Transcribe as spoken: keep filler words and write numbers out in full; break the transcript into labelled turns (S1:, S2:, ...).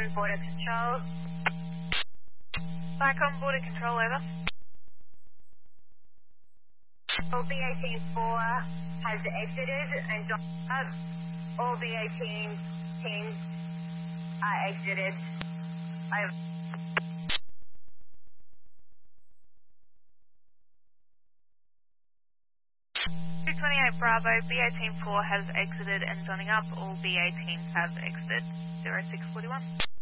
S1: one, border control.
S2: Vicom border control, over.
S1: All B eighteen four has exited and up. All B eighteen teams are exited. Over.
S2: two twenty-eight Bravo, B eighteen four has exited and joining up. All B eighteens have exited. zero six four one.